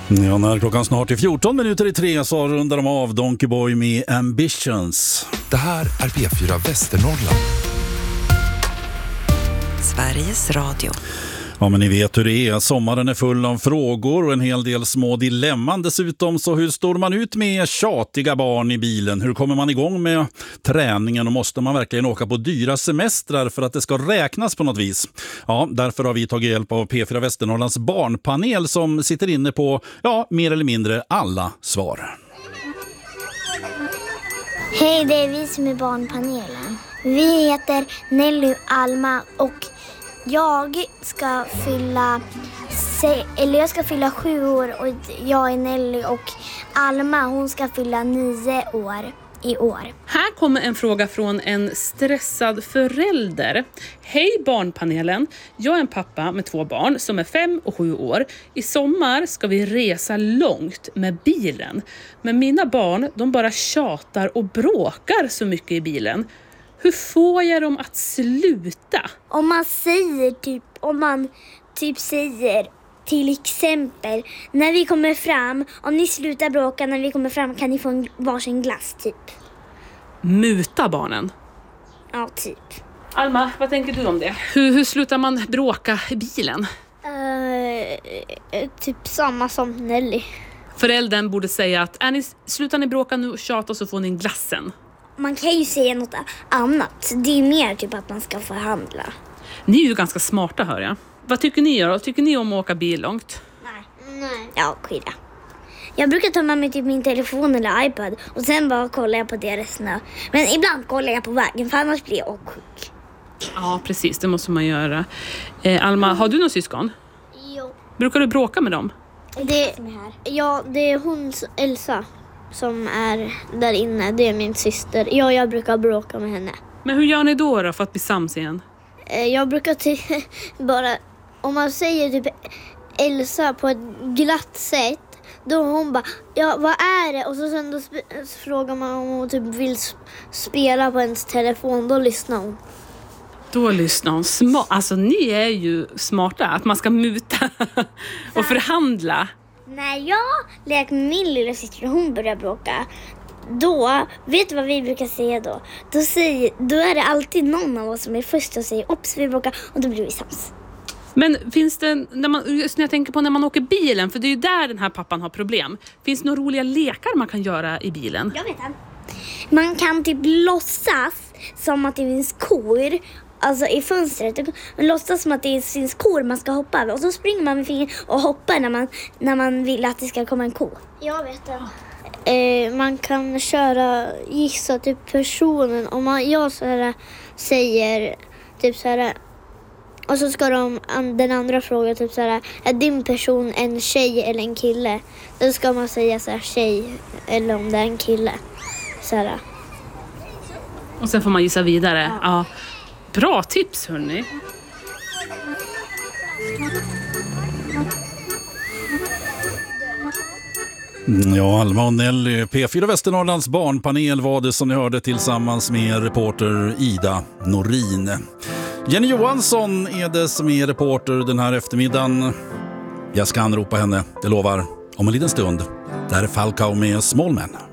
Ja, när klockan snart är 14 minuter i 3 så rundar de av Donkey Boy med Ambitions. Det här är P4 Västernorrland. Sveriges Radio. Ja, men ni vet hur det är. Sommaren är full av frågor och en hel del små dilemman dessutom. Så hur står man ut med tjatiga barn i bilen? Hur kommer man igång med träningen och måste man verkligen åka på dyra semestrar för att det ska räknas på något vis? Ja, därför har vi tagit hjälp av P4 Västernorrlands barnpanel som sitter inne på, ja, mer eller mindre alla svar. Hej, det är vi som är barnpanelen. Vi heter Nelly, Alma och jag ska fylla 7 år och jag är Nelly och Alma hon ska fylla 9 år i år. Här kommer en fråga från en stressad förälder. Hej barnpanelen, jag är en pappa med 2 barn som är 5 och 7 år. I sommar ska vi resa långt med bilen. Men mina barn, de bara tjatar och bråkar så mycket i bilen. Hur får jag dem att sluta? Om man säger säger till exempel när vi kommer fram, om ni slutar bråka när vi kommer fram kan ni få en varsin glass typ. Muta barnen? Ja, typ. Alma, vad tänker du om det? Hur slutar man bråka i bilen? Typ samma som Nelly. Föräldern borde säga att slutar ni bråka nu och tjata så får ni en glassen. Man kan ju säga något annat. Det är mer typ att man ska förhandla. Ni är ju ganska smarta, hör jag. Vad tycker ni då? Tycker ni om att åka bil långt? Nej. Ja, skilja. Jag brukar ta med mig typ min telefon eller iPad och sen bara kollar jag på det resten. Men ibland kollar jag på vägen för annars blir jag åksjuk. Ja, precis. Det måste man göra. Alma, har du någon syskon? Jo. Brukar du bråka med dem? Det är hon, Elsa, som är där inne. Det är min syster. Jag brukar bråka med henne. Men hur gör ni då för att bli sams igen? Jag brukar bara... Om man säger typ Elsa på ett glatt sätt, då hon bara, ja vad är det? Och så sen då frågar man om hon typ vill spela på ens telefon, då lyssnar hon. Då lyssnar hon. Alltså ni är ju smarta, att man ska muta och förhandla. När jag leker med min lilla syster och hon börjar bråka, då, vet du vad vi brukar säga då? Då är det alltid någon av oss som är först och säger ops vi bråkar och då blir vi sams. Men finns det, just när jag tänker på när man åker bilen, för det är ju där den här pappan har problem. Finns det några roliga lekar man kan göra i bilen? Jag vet inte. Man kan typ låtsas som att det finns kor, alltså i fönstret. Man låtsas som att det finns kor man ska hoppa över och så springer man med fingret och hoppar när man vill att det ska komma en ko. Jag vet det. Man kan gissa typ personen. Om jag så här säger typ så här, och så ska den andra fråga typ så här, är din person en tjej eller en kille? Då ska man säga så här tjej eller om det är en kille. Så här. Och sen får man gissa vidare. Ja. Bra tips, hörni. Ja, Alma och Nelly, P4 Västernorrlands barnpanel var det som ni hörde tillsammans med reporter Ida Norin. Jenny Johansson är det som är reporter den här eftermiddagen. Jag ska anropa henne, det lovar, om en liten stund. Där är Falcao med Small Man.